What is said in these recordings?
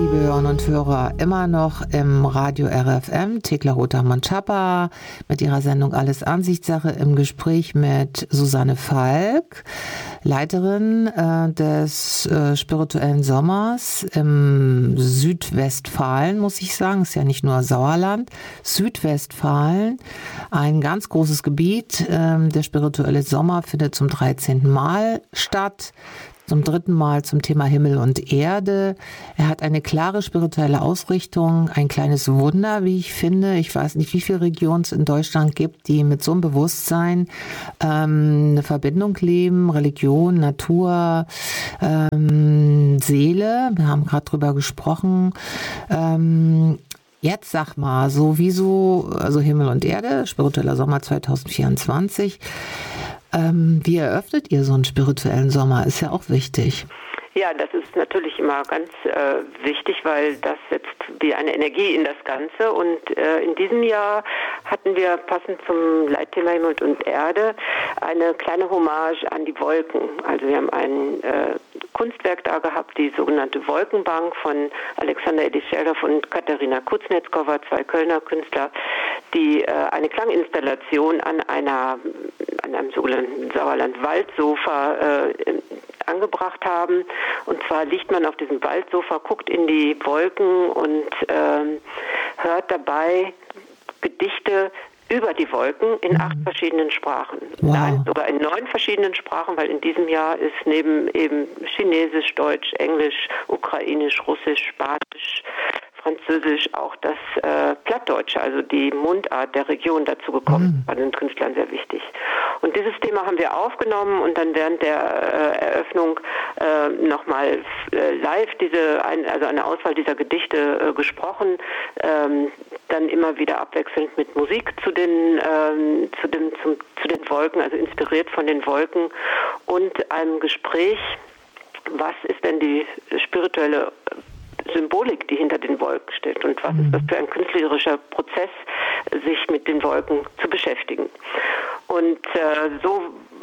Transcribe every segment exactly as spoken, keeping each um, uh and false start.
liebe Hörerinnen und Hörer, immer noch im Radio R F M, Thekla Rother-Montschappa mit ihrer Sendung Alles Ansichtssache im Gespräch mit Susanne Falk, Leiterin äh, des äh, spirituellen Sommers im Südwestfalen, muss ich sagen. Ist ja nicht nur Sauerland, Südwestfalen, ein ganz großes Gebiet. Ähm, der spirituelle Sommer findet zum dreizehnten Mal statt. Zum dritten Mal zum Thema Himmel und Erde. Er hat eine klare spirituelle Ausrichtung, ein kleines Wunder, wie ich finde. Ich weiß nicht, wie viele Regionen es in Deutschland gibt, die mit so einem Bewusstsein ähm, eine Verbindung leben, Religion, Natur, ähm, Seele. Wir haben gerade drüber gesprochen. Ähm, Jetzt sag mal, so wieso, also Himmel und Erde, spiritueller Sommer zwanzig vierundzwanzig. Ähm, wie eröffnet ihr so einen spirituellen Sommer? Ist ja auch wichtig. Ja, das ist natürlich immer ganz äh, wichtig, weil das setzt wie eine Energie in das Ganze. Und äh, in diesem Jahr hatten wir passend zum Leitthema Himmel und Erde eine kleine Hommage an die Wolken. Also wir haben ein äh, Kunstwerk da gehabt, die sogenannte Wolkenbank von Alexander Edischerov und Katharina Kuznetskova, zwei Kölner Künstler, die äh, eine Klanginstallation an einer an einem sogenannten Sauerland-Waldsofa äh, angebracht haben. Und zwar liegt man auf diesem Waldsofa, guckt in die Wolken und ähm, hört dabei Gedichte über die Wolken in acht verschiedenen Sprachen. Wow. Nein, sogar in neun verschiedenen Sprachen, weil in diesem Jahr ist neben eben Chinesisch, Deutsch, Englisch, Ukrainisch, Russisch, Spanisch, Französisch auch das äh, Plattdeutsche, also die Mundart der Region dazu gekommen, mhm. war den Künstlern sehr wichtig. Und dieses Thema haben wir aufgenommen und dann während der äh, Eröffnung äh, nochmal äh, live diese, ein, also eine Auswahl dieser Gedichte äh, gesprochen, ähm, dann immer wieder abwechselnd mit Musik zu den, ähm, zu, dem, zum, zu den Wolken, also inspiriert von den Wolken und einem Gespräch, was ist denn die spirituelle Symbolik, die hinter den Wolken steht und was ist das für ein künstlerischer Prozess, sich mit den Wolken zu beschäftigen. Und äh, so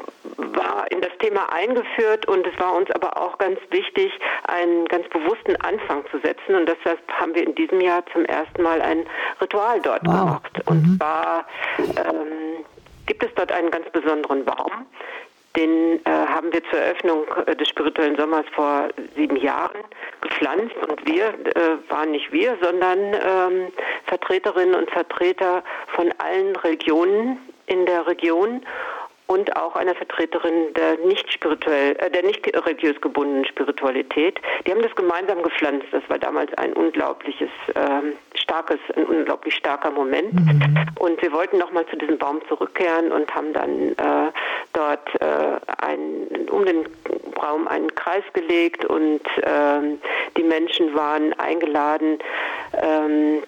war in das Thema eingeführt und es war uns aber auch ganz wichtig, einen ganz bewussten Anfang zu setzen und deshalb haben wir in diesem Jahr zum ersten Mal ein Ritual dort wow. gemacht. Und mhm. zwar ähm, gibt es dort einen ganz besonderen Baum. Den äh, haben wir zur Eröffnung äh, des spirituellen Sommers vor sieben Jahren gepflanzt und wir äh, waren nicht wir, sondern ähm, Vertreterinnen und Vertreter von allen Religionen in der Region und auch einer Vertreterin der nicht spirituell, äh, der nicht religiös gebundenen Spiritualität. Die haben das gemeinsam gepflanzt. Das war damals ein unglaubliches, ähm, starkes, ein unglaublich starker Moment. Mhm. Und wir wollten nochmal zu diesem Baum zurückkehren und haben dann äh, dort äh, ein, um den Baum einen Kreis gelegt und ähm, die Menschen waren eingeladen, ähm,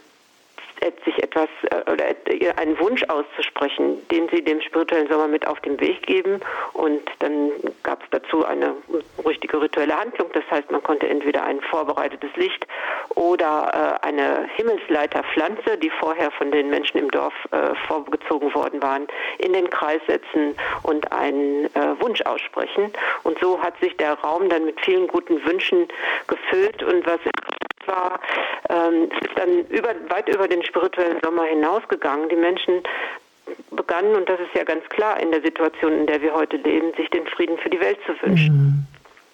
sich etwas oder einen Wunsch auszusprechen, den sie dem spirituellen Sommer mit auf den Weg geben. Und dann gab es dazu eine richtige rituelle Handlung. Das heißt, man konnte entweder ein vorbereitetes Licht oder äh, eine Himmelsleiterpflanze, die vorher von den Menschen im Dorf äh, vorgezogen worden waren, in den Kreis setzen und einen äh, Wunsch aussprechen. Und so hat sich der Raum dann mit vielen guten Wünschen gefüllt. Und was war, ähm, es ist dann über, weit über den spirituellen Sommer hinausgegangen. Die Menschen begannen, und das ist ja ganz klar in der Situation, in der wir heute leben, sich den Frieden für die Welt zu wünschen. Mhm.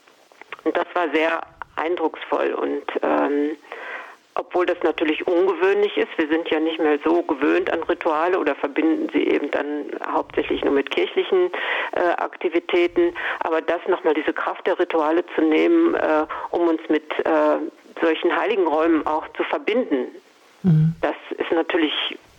Und das war sehr eindrucksvoll und ähm, obwohl das natürlich ungewöhnlich ist, wir sind ja nicht mehr so gewöhnt an Rituale oder verbinden sie eben dann hauptsächlich nur mit kirchlichen äh, Aktivitäten, aber das nochmal diese Kraft der Rituale zu nehmen, äh, um uns mit äh, solchen heiligen Räumen auch zu verbinden, mhm. das ist natürlich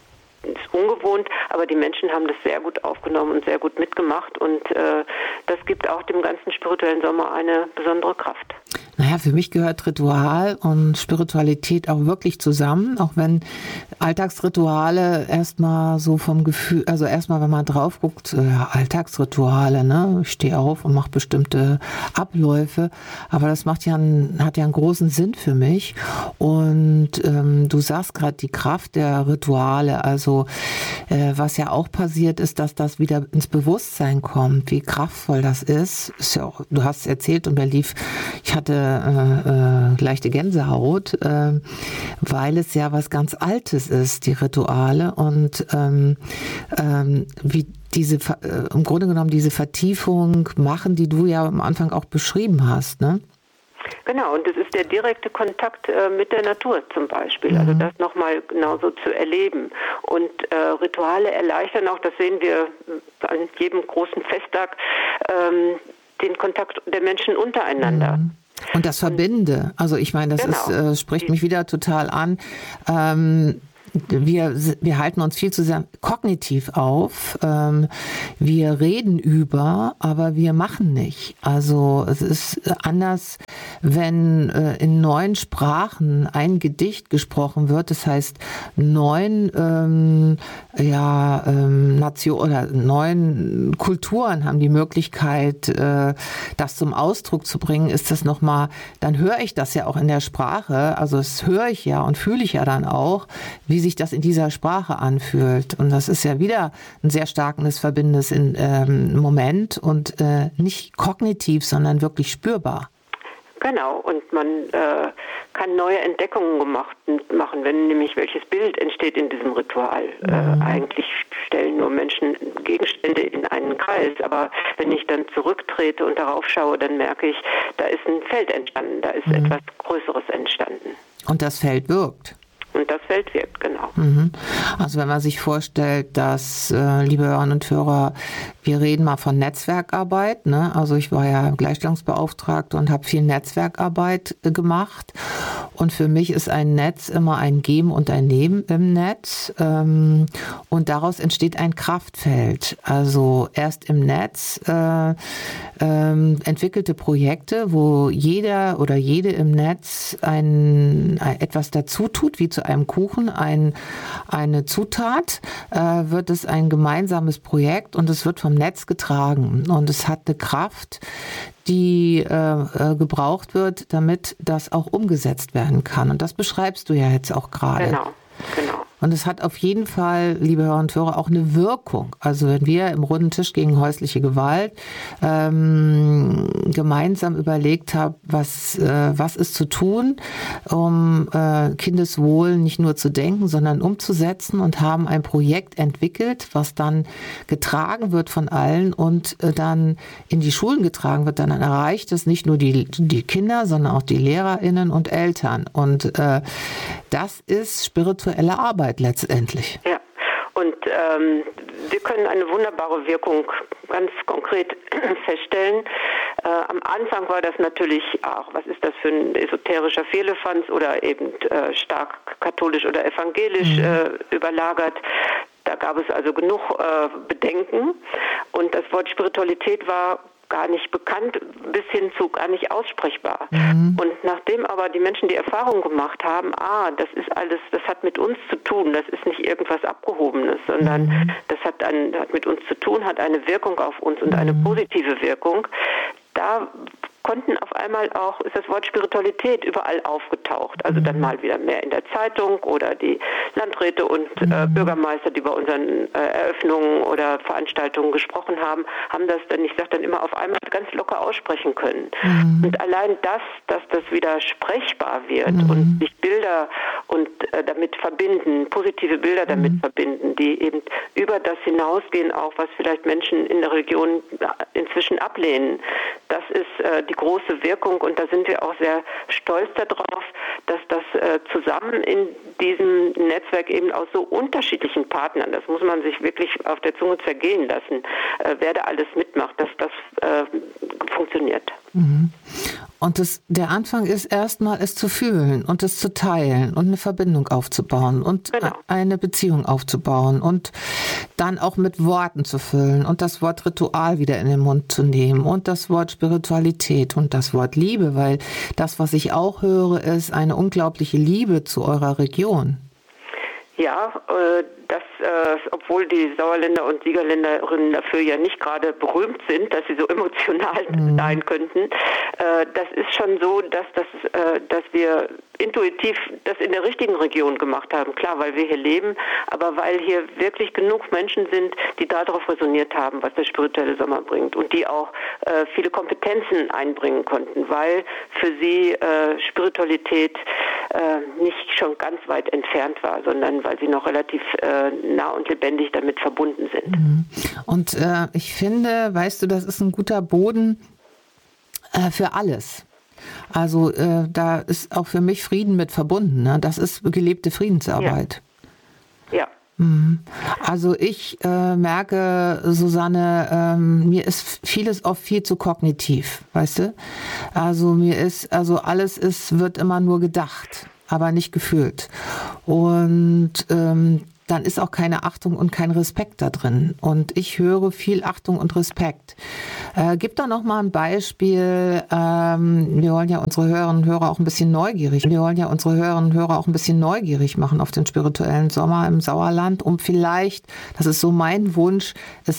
ist ungewohnt, aber die Menschen haben das sehr gut aufgenommen und sehr gut mitgemacht und äh, das gibt auch dem ganzen spirituellen Sommer eine besondere Kraft. Naja, für mich gehört Ritual und Spiritualität auch wirklich zusammen, auch wenn Alltagsrituale erstmal so vom Gefühl, also erstmal, wenn man drauf guckt, ja, Alltagsrituale, ne? Ich stehe auf und mache bestimmte Abläufe, aber das macht ja einen, hat ja einen großen Sinn für mich und ähm, du sagst gerade die Kraft der Rituale, also äh, was ja auch passiert ist, dass das wieder ins Bewusstsein kommt, wie kraftvoll das ist, ist ja auch, du hast es erzählt und mir lief, ich hatte äh, äh, leichte Gänsehaut, äh, weil es ja was ganz Altes ist, die Rituale und ähm, ähm, wie diese, äh, im Grunde genommen diese Vertiefung machen, die du ja am Anfang auch beschrieben hast, ne? Genau, und das ist der direkte Kontakt äh, mit der Natur zum Beispiel, mhm. also das nochmal genauso zu erleben. Und äh, Rituale erleichtern auch, das sehen wir an jedem großen Festtag, ähm, den Kontakt der Menschen untereinander. Mhm. Und das Verbinde, also ich meine, das genau. ist, äh, spricht mich wieder total an. Ähm, Wir, wir halten uns viel zu sehr kognitiv auf. Ähm, wir reden über, aber wir machen nicht. Also es ist anders, wenn äh, in neun Sprachen ein Gedicht gesprochen wird. Das heißt, neun ähm, ja, ähm, Nation oder neun Kulturen haben die Möglichkeit, äh, das zum Ausdruck zu bringen. Ist das noch mal? Dann höre ich das ja auch in der Sprache. Also das höre ich ja und fühle ich ja dann auch, wie sich das in dieser Sprache anfühlt. Und das ist ja wieder ein sehr starkes Verbindendes in, ähm, Moment und äh, nicht kognitiv, sondern wirklich spürbar. Genau, und man äh, kann neue Entdeckungen gemacht, machen, wenn nämlich welches Bild entsteht in diesem Ritual. Mhm. Äh, eigentlich stellen nur Menschen Gegenstände in einen Kreis, aber wenn ich dann zurücktrete und darauf schaue, dann merke ich, da ist ein Feld entstanden, da ist mhm. etwas Größeres entstanden. Und das Feld wirkt. Und das Feld wirkt, genau. Also wenn man sich vorstellt, dass, äh, liebe Hörerinnen und Hörer, wir reden mal von Netzwerkarbeit, ne? Also ich war ja Gleichstellungsbeauftragte und habe viel Netzwerkarbeit äh, gemacht. Und für mich ist ein Netz immer ein Geben und ein Nehmen im Netz. Ähm, und daraus entsteht ein Kraftfeld. Also erst im Netz äh, ähm, entwickelte Projekte, wo jeder oder jede im Netz ein, ein etwas dazu tut, wie zu einem Kuchen, ein, eine Zutat, äh, wird es ein gemeinsames Projekt und es wird vom Netz getragen. Und es hat eine Kraft, die äh, gebraucht wird, damit das auch umgesetzt werden kann. Und das beschreibst du ja jetzt auch gerade. Genau, genau. Und es hat auf jeden Fall, liebe Hörer und Hörer, auch eine Wirkung. Also wenn wir im runden Tisch gegen häusliche Gewalt ähm, gemeinsam überlegt haben, was, äh, was ist zu tun, um äh, Kindeswohl nicht nur zu denken, sondern umzusetzen und haben ein Projekt entwickelt, was dann getragen wird von allen und äh, dann in die Schulen getragen wird, dann erreicht es nicht nur die, die Kinder, sondern auch die LehrerInnen und Eltern. Und äh, das ist spirituelle Arbeit letztendlich. Ja, und ähm, wir können eine wunderbare Wirkung ganz konkret feststellen. Äh, am Anfang war das natürlich auch, was ist das für ein esoterischer Firlefanz oder eben äh, stark katholisch oder evangelisch mhm. äh, überlagert. Da gab es also genug äh, Bedenken und das Wort Spiritualität war gar nicht bekannt, bis hin zu gar nicht aussprechbar. Mhm. Und nachdem aber die Menschen die Erfahrung gemacht haben, ah, das ist alles, das hat mit uns zu tun, das ist nicht irgendwas Abgehobenes, sondern mhm. das hat, ein, hat mit uns zu tun, hat eine Wirkung auf uns und eine positive Wirkung, da konnten auf einmal auch, ist das Wort Spiritualität überall aufgetaucht. Also dann mal wieder mehr in der Zeitung oder die Landräte und äh, Bürgermeister, die bei unseren äh, Eröffnungen oder Veranstaltungen gesprochen haben, haben das dann, ich sage dann immer, auf einmal ganz locker aussprechen können. Mhm. Und allein das, dass das wieder sprechbar wird mhm. und sich Bilder und äh, damit verbinden, positive Bilder damit mhm. verbinden, die eben über das hinausgehen, auch was vielleicht Menschen in der Region inzwischen ablehnen, das ist äh, die große Wirkung und da sind wir auch sehr stolz darauf, dass das äh, zusammen in diesem Netzwerk eben aus so unterschiedlichen Partnern, das muss man sich wirklich auf der Zunge zergehen lassen, äh, wer da alles mitmacht, dass das äh, funktioniert. Mhm. Und das, der Anfang ist erstmal, es zu fühlen und es zu teilen und eine Verbindung aufzubauen und genau. eine Beziehung aufzubauen und dann auch mit Worten zu füllen und das Wort Ritual wieder in den Mund zu nehmen und das Wort Spiritualität und das Wort Liebe, weil das, was ich auch höre, ist eine unglaubliche Liebe zu eurer Region. Ja, äh, das, äh, obwohl die Sauerländer und Siegerländerinnen dafür ja nicht gerade berühmt sind, dass sie so emotional mhm. sein könnten, äh, das ist schon so, dass, das, äh, dass wir intuitiv das in der richtigen Region gemacht haben. Klar, weil wir hier leben, aber weil hier wirklich genug Menschen sind, die darauf resoniert haben, was der spirituelle Sommer bringt und die auch äh, viele Kompetenzen einbringen konnten, weil für sie äh, Spiritualität äh, nicht schon ganz weit entfernt war, sondern weil sie noch relativ äh, nah und lebendig damit verbunden sind. Und äh, ich finde, weißt du, das ist ein guter Boden äh, für alles. Also äh, da ist auch für mich Frieden mit verbunden. Ne? Das ist gelebte Friedensarbeit. Ja. ja. Also ich äh, merke, Susanne, ähm, mir ist vieles oft viel zu kognitiv, weißt du? Also mir ist, also alles ist, wird immer nur gedacht, aber nicht gefühlt. Und ähm, dann ist auch keine Achtung und kein Respekt da drin. Und ich höre viel Achtung und Respekt. Äh, gib doch noch mal ein Beispiel. Ähm, wir wollen ja unsere Hörerinnen und Hörer auch ein bisschen neugierig. Wir wollen ja unsere Hörerinnen und Hörer auch ein bisschen neugierig machen auf den spirituellen Sommer im Sauerland, um vielleicht, das ist so mein Wunsch, es